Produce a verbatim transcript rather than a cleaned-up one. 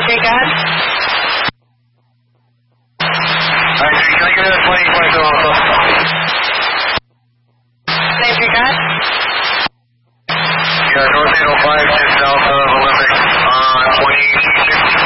three, God. nine three, can I get that plane flight to also? nine three, God. Yeah, North eight oh five, just south of Olympic on twenty sixty.